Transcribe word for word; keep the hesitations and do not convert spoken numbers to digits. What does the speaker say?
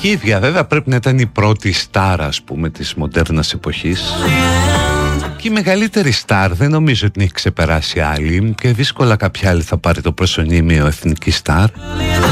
Και η ίδια βέβαια πρέπει να ήταν η πρώτη στάρ, ας πούμε, της μοντέρνας εποχής. Και η μεγαλύτερη στάρ δεν νομίζω ότι την έχει ξεπεράσει άλλη και δύσκολα κάποια άλλη θα πάρει το προσωνύμιο εθνική στάρ.